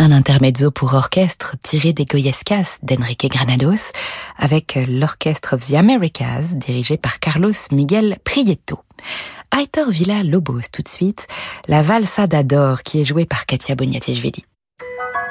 un intermezzo pour orchestre tiré des Goyescas d'Enrique Granados avec l'Orchestre of the Americas dirigé par Carlos Miguel Prieto. Aitor Villa-Lobos tout de suite, la Valsa d'Ador qui est jouée par Katia Boniatichvili.